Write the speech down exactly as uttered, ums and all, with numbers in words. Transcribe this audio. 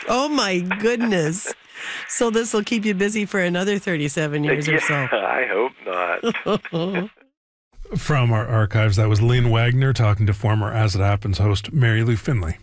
Oh, my goodness. So this will keep you busy for another thirty-seven years yeah, or so. I hope not. From our archives, that was Lynn Wagner talking to former As It Happens host Mary Lou Finley.